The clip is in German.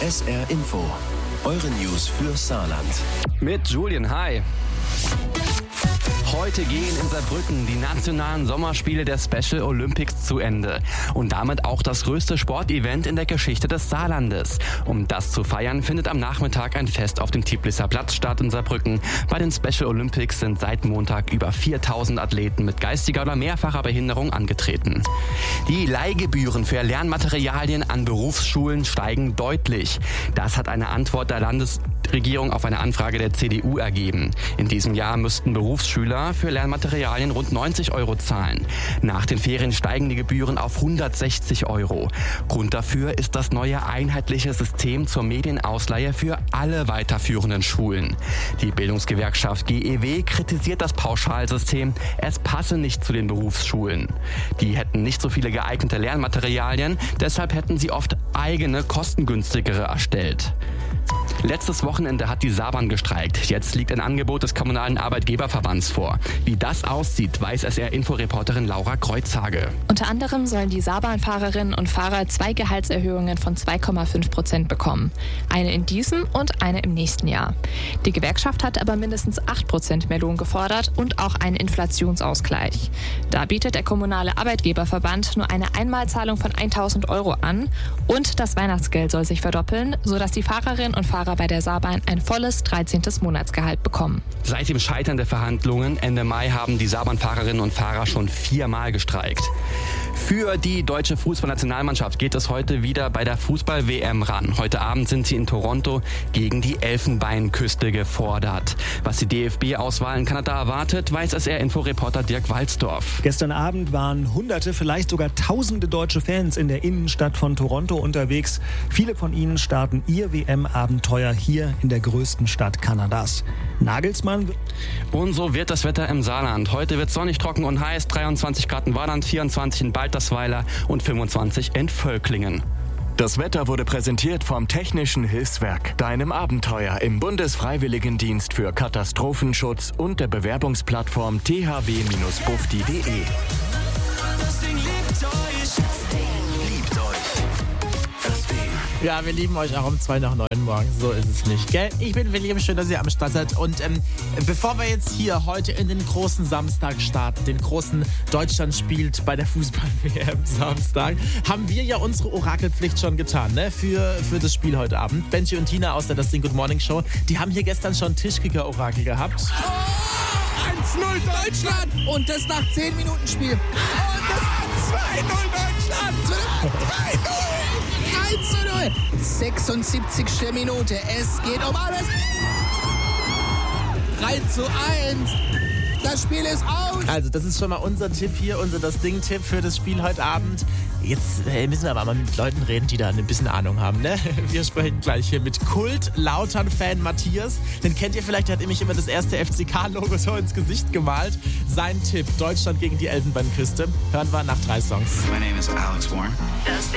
SR Info. Eure News für Saarland. Mit Julian, hi. Heute gehen in Saarbrücken die nationalen Sommerspiele der Special Olympics zu Ende. Und damit auch das größte Sportevent in der Geschichte des Saarlandes. Um das zu feiern, findet am Nachmittag ein Fest auf dem Tiblisser Platz statt in Saarbrücken. Bei den Special Olympics sind seit Montag über 4000 Athleten mit geistiger oder mehrfacher Behinderung angetreten. Die Leihgebühren für Lernmaterialien an Berufsschulen steigen deutlich. Das hat eine Antwort der Landesregierung auf eine Anfrage der CDU ergeben. In diesem Jahr müssten Berufsschüler für Lernmaterialien rund 90 € zahlen. Nach den Ferien steigen die Gebühren auf 160 €. Grund dafür ist das neue einheitliche System zur Medienausleihe für alle weiterführenden Schulen. Die Bildungsgewerkschaft GEW kritisiert das Pauschalsystem. Es passe nicht zu den Berufsschulen. Die hätten nicht so viele geeignete Lernmaterialien, deshalb hätten sie oft eigene, kostengünstigere erstellt. Letztes Wochenende hat die Saarbahn gestreikt. Jetzt liegt ein Angebot des Kommunalen Arbeitgeberverbands vor. Wie das aussieht, weiß SR-Info-Reporterin Laura Kreuzhage. Unter anderem sollen die Saarbahnfahrerinnen und Fahrer 2 Gehaltserhöhungen von 2,5% bekommen. Eine in diesem und eine im nächsten Jahr. Die Gewerkschaft hat aber mindestens 8% mehr Lohn gefordert und auch einen Inflationsausgleich. Da bietet der Kommunale Arbeitgeberverband nur eine Einmalzahlung von 1.000 € an und das Weihnachtsgeld soll sich verdoppeln, sodass die Fahrerinnen und Fahrer bei der Saarbahn ein volles 13. Monatsgehalt bekommen. Seit dem Scheitern der Verhandlungen Ende Mai haben die Saarbahnfahrerinnen und Fahrer schon 4-mal gestreikt. Für die deutsche Fußballnationalmannschaft geht es heute wieder bei der Fußball-WM ran. Heute Abend sind sie in Toronto gegen die Elfenbeinküste gefordert. Was die DFB-Auswahl in Kanada erwartet, weiß SR-Info-Reporter Dirk Walsdorf. Gestern Abend waren Hunderte, vielleicht sogar Tausende deutsche Fans in der Innenstadt von Toronto unterwegs. Viele von ihnen starten ihr WM-Abenteuer hier in der größten Stadt Kanadas. Nagelsmann. Und so wird das Wetter im Saarland. Heute wird es sonnig, trocken und heiß. 23 Grad in Warland, 24 in Baltersweiler und 25 in Völklingen. Das Wetter wurde präsentiert vom Technischen Hilfswerk, deinem Abenteuer im Bundesfreiwilligendienst für Katastrophenschutz und der Bewerbungsplattform thw-bufdi.de. Ja, wir lieben euch auch um 8:02 morgens. So ist es nicht, gell? Ich bin William, schön, dass ihr am Start seid. Und bevor wir jetzt hier heute in den großen Samstag starten, den großen Deutschland spielt bei der Fußball-WM Samstag, haben wir ja unsere Orakelpflicht schon getan, ne? Für das Spiel heute Abend. Benji und Tina aus der Das Ding Good Morning Show, die haben hier gestern schon Tischkicker-Orakel gehabt. 1-0 Deutschland! Und das nach 10 Minuten Spiel. Und das 2-0 Deutschland! 3-0! 76. Minute. Es geht um alles. 3-1. Das Spiel ist aus. Also das ist schon mal unser Tipp hier, unser Das Ding-Tipp für das Spiel heute Abend. Jetzt müssen wir aber mal mit Leuten reden, die da ein bisschen Ahnung haben, ne? Wir sprechen gleich hier mit Kult-Lautern-Fan Matthias. Den kennt ihr vielleicht, der hat nämlich immer das erste FCK-Logo so ins Gesicht gemalt. Sein Tipp, Deutschland gegen die Elfenbeinküste. Hören wir nach 3 Songs. My name is Alex Warren.